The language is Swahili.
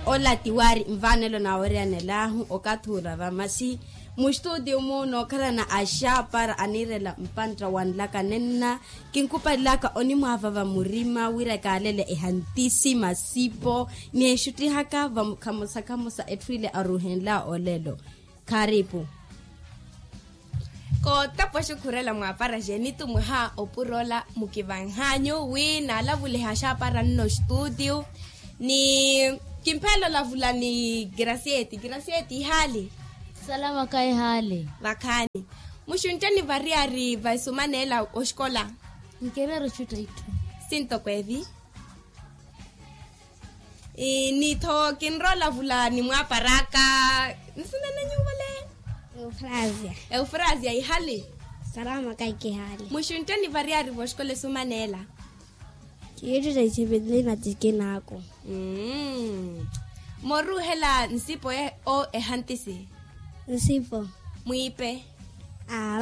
ola tiwari mvanelo na orianelahu okathura vamasi mu studio mo no karana asha para anirela mpantra wanlaka nenna kinkupadlaka oni mwava murima wira kalele ehantisi masipo ni shuti haka kamusa etwile aruhenla olelo karibu ko tapo shukurela mwapara jenitu muha opurola mukivanhanyo wina lavule hasha para no studio ni kimpelo lavula ni Gracieti hali salama kai hali vakani mushuntani variari vaisumanela oshkola nkerero chuta itu sinto kwevi ni to kinrola vula ni mwaparaka nsinene nyuvale Eufrazia ihali salama kai hali mushuntani variari voshkola sumanela kiyetu taisebedle na tikenako moru hela nsipo o ehantisi nsipo muipe